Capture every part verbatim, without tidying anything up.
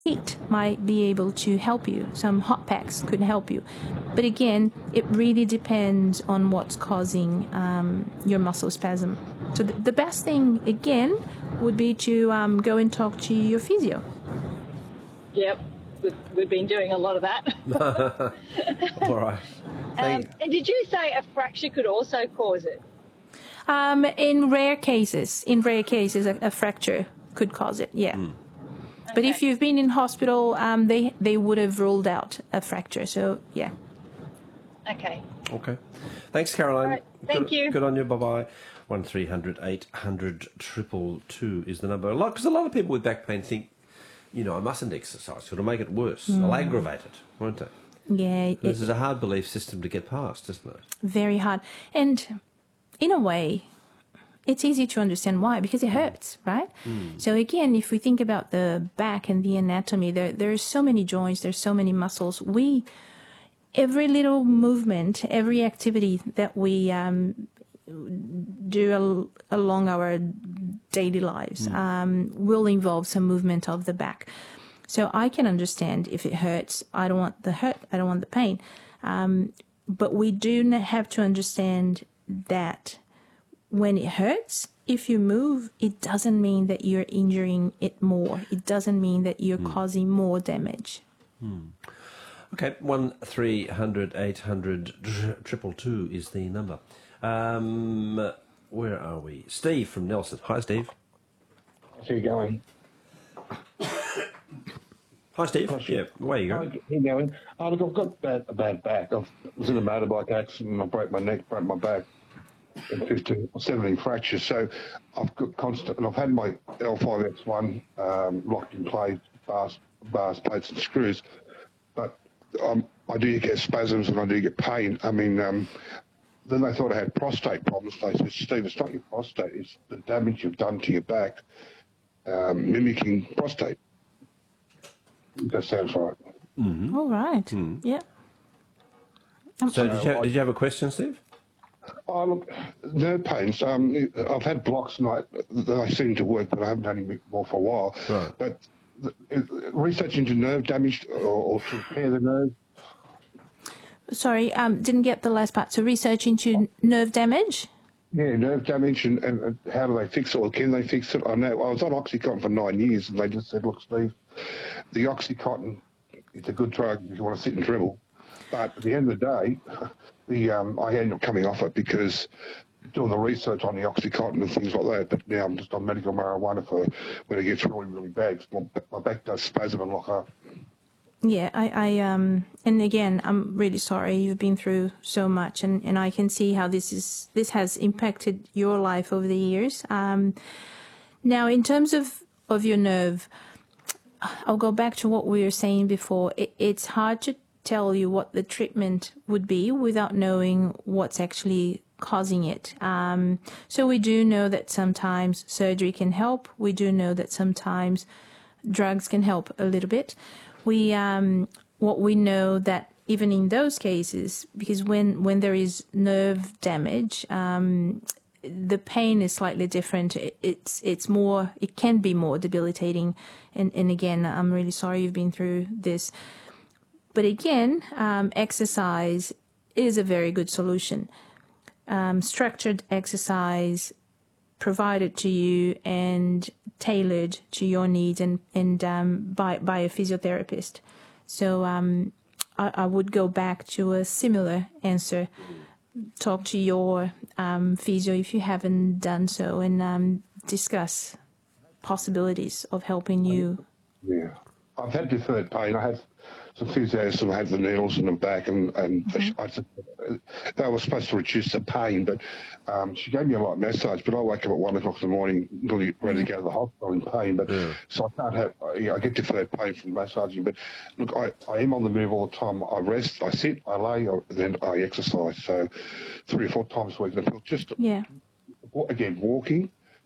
heat might be able to help you. Some hot packs could help you. But again, it really depends on what's causing um, your muscle spasm. So th- the best thing, again, would be to um, go and talk to your physio. Yep, we've, we've been doing a lot of that. All right. Um, and did you say a fracture could also cause it? Um, in rare cases, in rare cases, a, a fracture could cause it, yeah. Mm. But okay. If you've been in hospital, um, they, they would have ruled out a fracture, so yeah. Okay. Okay. Thanks, Caroline. Right. Thank good, you. Good on you. Bye-bye. one three hundred eight hundred two two is the number. A lot, because a lot of people with back pain think, you know, I mustn't exercise. It'll make it worse. Mm. I'll aggravate it, won't they? Yeah. This is a hard belief system to get past, isn't it? Very hard. And in a way, it's easy to understand why, because it hurts, right? Mm. So again, if we think about the back and the anatomy, there there's so many joints, there's so many muscles. We, every little movement, every activity that we um, do al- along our daily lives mm. um, will involve some movement of the back. So I can understand if it hurts. I don't want the hurt. I don't want the pain. Um, but we do have to understand that when it hurts, if you move, it doesn't mean that you're injuring it more. It doesn't mean that you're mm. causing more damage. Mm. Okay, one three hundred eight hundred triple two is the number. Um, where are we? Steve from Nelson. Hi, Steve. How's it going? Hi, Steve. Hi, yeah, where are you going? How you going? Oh, look, I've got bad, a bad back. I was in a motorbike accident and I broke my neck, broke my back. fifteen or seventeen fractures, so I've got constant, and I've had my L five X one um, locked in place, bars, bars, plates, and screws. But um, I do get spasms and I do get pain. I mean, um, then they thought I had prostate problems. They said, Steve, it's not your prostate; it's the damage you've done to your back, um, mimicking prostate. That sounds right. Mm-hmm. All right. Mm. Yeah. So, did you, have, did you have a question, Steve? Oh, look, nerve pains. Um, I've had blocks and I, they seem to work, but I haven't had any more for a while. Right. But the, research into nerve damage or, or to repair the nerve. Sorry, um, didn't get the last part. So research into nerve damage? Yeah, nerve damage and, and, and how do they fix it or can they fix it? I know I was on Oxycontin for nine years and they just said, look, Steve, the Oxycontin, it's a good drug if you want to sit and dribble. But at the end of the day, the um, I ended up coming off it because doing the research on the Oxycontin and things like that. But now I'm just on medical marijuana for when it gets really, really bad. My, my back does spasm and lock up. Yeah, I, I um, and again, I'm really sorry you've been through so much, and, and I can see how this is this has impacted your life over the years. Um, now, in terms of, of your nerve, I'll go back to what we were saying before. It, it's hard to tell you what the treatment would be without knowing what's actually causing it. Um, so we do know that sometimes surgery can help. We do know that sometimes drugs can help a little bit. We um, what we know that even in those cases, because when, when there is nerve damage, um, the pain is slightly different. It, it's it's more it can be more debilitating. And, and again, I'm really sorry you've been through this. But again, um, exercise is a very good solution. Um, structured exercise provided to you and tailored to your needs and, and um, by, by a physiotherapist. So um, I, I would go back to a similar answer. Talk to your um, physio if you haven't done so and um, discuss possibilities of helping you. Yeah. I've had deferred pain. I have some physios that had the needles in the back, and, and mm-hmm. I, they were supposed to reduce the pain, but um, she gave me a light massage, but I wake up at one o'clock in the morning really ready yeah. to go to the hospital in pain, but yeah. so I can't have, yeah, I get deferred pain from massaging, but look, I, I am on the move all the time. I rest, I sit, I lay, I, then I exercise, so three or four times a week, and I feel just, yeah. again, walking,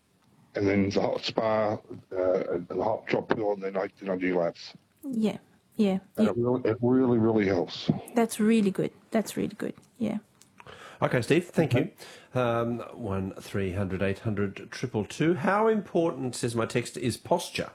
and then the hot spa, uh, the hot drop pill, and then I, then I do laps. Yeah. Yeah. And it really, it really, really helps. That's really good. That's really good. Yeah. Okay, Steve, thank okay. you. Um, one three hundred eight hundred triple two. How important, says my text, is posture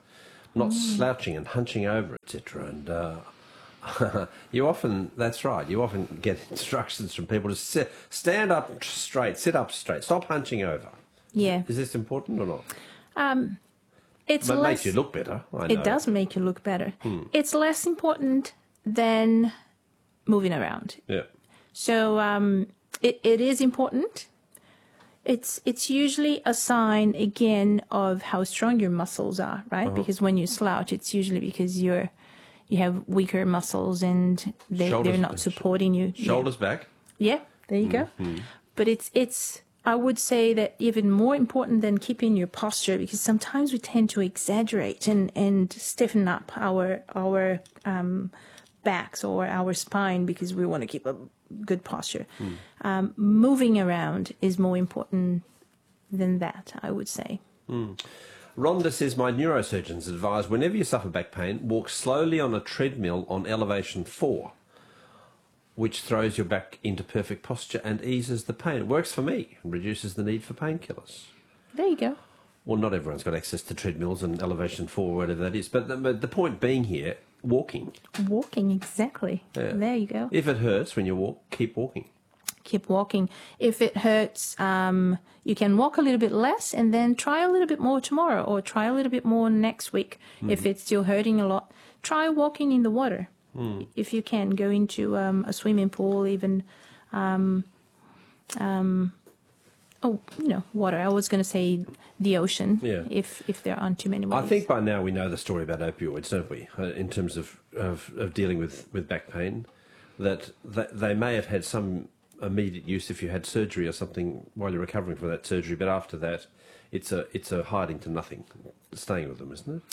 not mm. slouching and hunching over, et cetera. And uh, you often, that's right, you often get instructions from people to sit, stand up straight, sit up straight, stop hunching over. Yeah. Is this important or not? Um, it's but it less, makes you look better. I know. It does make you look better. Hmm. It's less important than moving around. Yeah. So um, it, it is important. It's it's usually a sign, again, of how strong your muscles are, right? Uh-huh. Because when you slouch, it's usually because you're you have weaker muscles and they, they're not supporting you. Shoulders yeah. back. Yeah, there you mm-hmm. go. But it's it's I would say that even more important than keeping your posture, because sometimes we tend to exaggerate and, and stiffen up our our um, backs or our spine because we want to keep a good posture. Mm. Um, moving around is more important than that, I would say. Mm. Rhonda says, my neurosurgeons advise whenever you suffer back pain, walk slowly on a treadmill on elevation four, which throws your back into perfect posture and eases the pain. It works for me and reduces the need for painkillers. There you go. Well, not everyone's got access to treadmills and elevation four, whatever that is. But the, but the point being here, walking. Walking, exactly. Yeah. There you go. If it hurts when you walk, keep walking. Keep walking. If it hurts, um, you can walk a little bit less and then try a little bit more tomorrow or try a little bit more next week. Mm. If it's still hurting a lot, try walking in the water. Mm. If you can, go into um, a swimming pool, even, um, um, oh, you know, water. I was going to say the ocean, yeah. if if there aren't too many waves. I think by now we know the story about opioids, don't we, uh, in terms of, of, of dealing with, with back pain, that, that they may have had some immediate use if you had surgery or something while you're recovering from that surgery, but after that, it's a it's a hiding to nothing, staying with them, isn't it?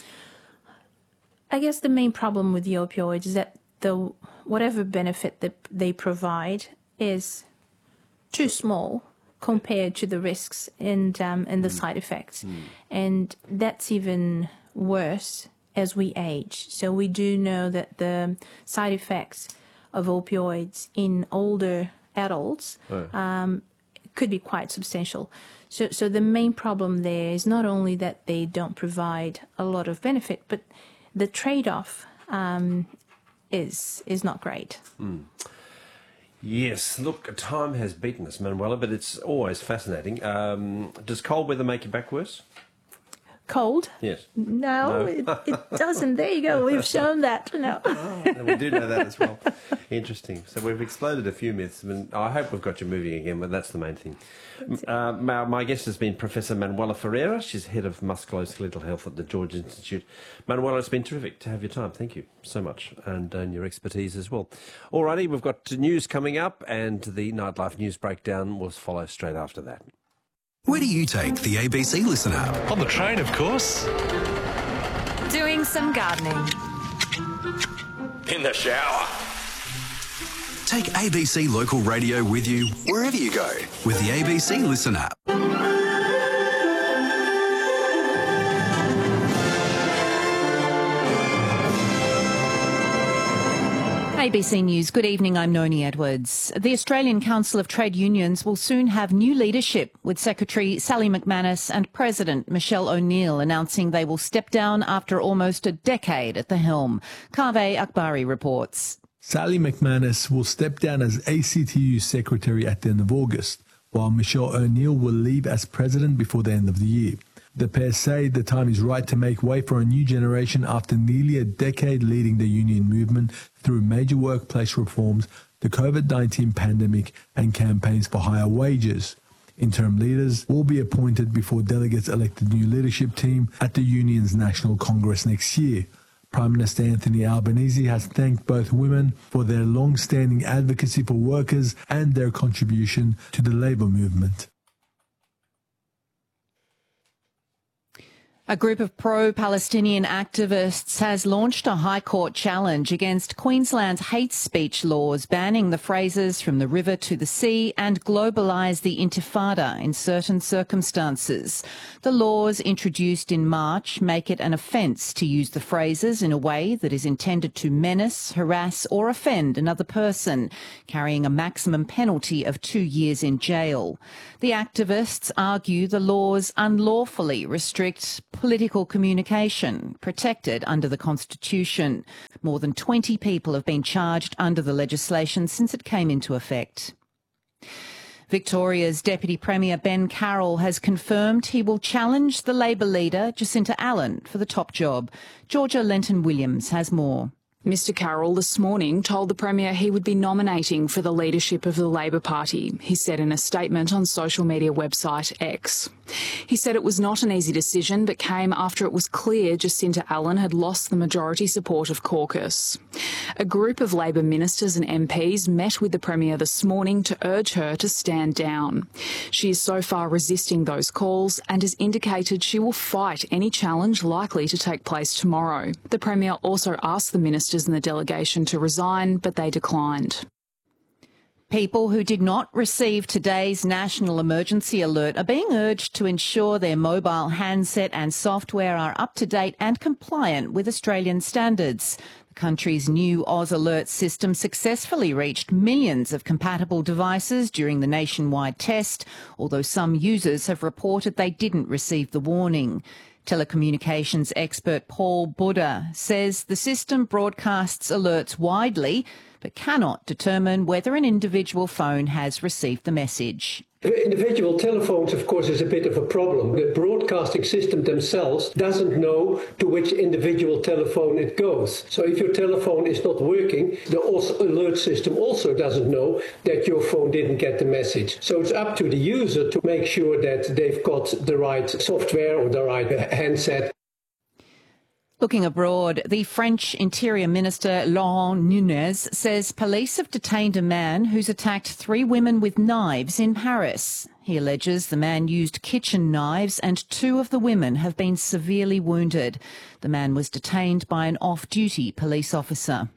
I guess the main problem with the opioids is that the whatever benefit that they provide is too small compared to the risks and um, and the mm. side effects, mm. and that's even worse as we age. So we do know that the side effects of opioids in older adults oh. um, could be quite substantial. So, so the main problem there is not only that they don't provide a lot of benefit, but the trade-off um, is is not great. Mm. Yes, look, time has beaten us, Manuela, but it's always fascinating. Um, does cold weather make your back worse? Cold? Yes. No, no. it, it doesn't. There you go. We've shown that. No. Oh, we do know that as well. Interesting. So we've exploded a few myths. I, mean, I hope we've got you moving again, but that's the main thing. Uh, my, my guest has been Professor Manuela Ferreira. She's head of musculoskeletal health at the George Institute. Manuela, it's been terrific to have your time. Thank you so much, and, and your expertise as well. All righty, we've got news coming up, and the Nightlife News Breakdown will follow straight after that. Where do you take the A B C Listen app? On the train, of course. Doing some gardening. In the shower. Take A B C Local Radio with you wherever you go with the A B C Listen app. A B C News. Good evening, I'm Noni Edwards. The Australian Council of Trade Unions will soon have new leadership, with Secretary Sally McManus and President Michelle O'Neill announcing they will step down after almost a decade at the helm. Kaveh Akbari reports. Sally McManus will step down as A C T U Secretary at the end of August, while Michelle O'Neill will leave as President before the end of the year. The pair say the time is right to make way for a new generation after nearly a decade leading the union movement through major workplace reforms, the COVID nineteen pandemic and campaigns for higher wages. Interim leaders will be appointed before delegates elect the new leadership team at the union's National Congress next year. Prime Minister Anthony Albanese has thanked both women for their long-standing advocacy for workers and their contribution to the labour movement. A group of pro-Palestinian activists has launched a High Court challenge against Queensland's hate speech laws banning the phrases from the river to the sea and globalise the intifada in certain circumstances. The laws introduced in March make it an offence to use the phrases in a way that is intended to menace, harass or offend another person, carrying a maximum penalty of two years in jail. The activists argue the laws unlawfully restrict political communication, protected under the Constitution. More than twenty people have been charged under the legislation since it came into effect. Victoria's Deputy Premier Ben Carroll has confirmed he will challenge the Labor leader Jacinta Allan for the top job. Georgia Lenton-Williams has more. Mister Carroll this morning told the Premier he would be nominating for the leadership of the Labor Party, he said in a statement on social media website X. He said it was not an easy decision, but came after it was clear Jacinta Allan had lost the majority support of caucus. A group of Labor ministers and M Ps met with the Premier this morning to urge her to stand down. She is so far resisting those calls and has indicated she will fight any challenge likely to take place tomorrow. The Premier also asked the ministers in the delegation to resign, but they declined. People who did not receive today's national emergency alert are being urged to ensure their mobile handset and software are up to date and compliant with Australian standards. The country's new Oz Alert system successfully reached millions of compatible devices during the nationwide test, although some users have reported they didn't receive the warning. Telecommunications expert Paul Buddha says the system broadcasts alerts widely but cannot determine whether an individual phone has received the message. Individual telephones, of course, is a bit of a problem. The broadcasting system themselves doesn't know to which individual telephone it goes. So if your telephone is not working, the alert system also doesn't know that your phone didn't get the message. So it's up to the user to make sure that they've got the right software or the right handset. Looking abroad, the French Interior Minister Laurent Nunez says police have detained a man who's attacked three women with knives in Paris. He alleges the man used kitchen knives and two of the women have been severely wounded. The man was detained by an off-duty police officer.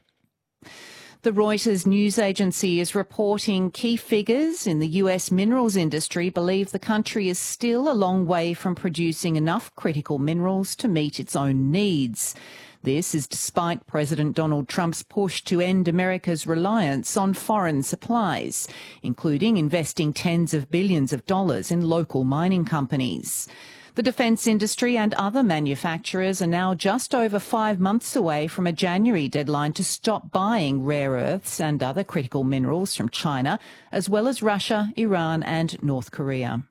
The Reuters news agency is reporting key figures in the U S minerals industry believe the country is still a long way from producing enough critical minerals to meet its own needs. This is despite President Donald Trump's push to end America's reliance on foreign supplies, including investing tens of billions of dollars in local mining companies. The defence industry and other manufacturers are now just over five months away from a January deadline to stop buying rare earths and other critical minerals from China, as well as Russia, Iran and North Korea.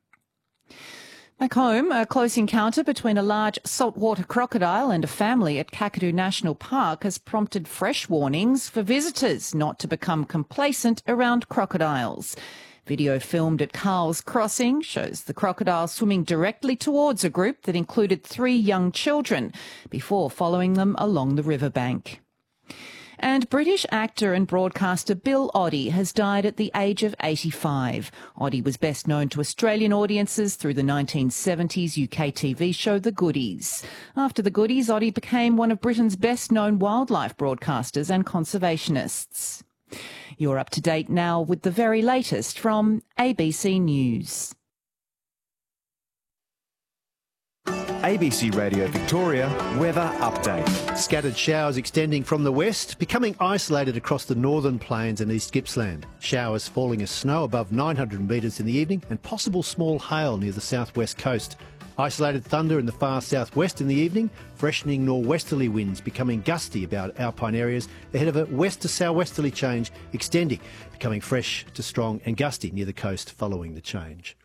Back home, a close encounter between a large saltwater crocodile and a family at Kakadu National Park has prompted fresh warnings for visitors not to become complacent around crocodiles. Video filmed at Carl's Crossing shows the crocodile swimming directly towards a group that included three young children before following them along the riverbank. And British actor and broadcaster Bill Oddie has died at the age of eighty-five. Oddie was best known to Australian audiences through the nineteen seventies U K T V show The Goodies. After The Goodies, Oddie became one of Britain's best-known wildlife broadcasters and conservationists. You're up to date now with the very latest from A B C News. A B C Radio Victoria weather update. Scattered showers extending from the west, becoming isolated across the northern plains and East Gippsland. Showers falling as snow above nine hundred metres in the evening and possible small hail near the southwest coast. Isolated thunder in the far southwest in the evening, freshening norwesterly winds becoming gusty about alpine areas ahead of a west to southwesterly change extending, becoming fresh to strong and gusty near the coast following the change.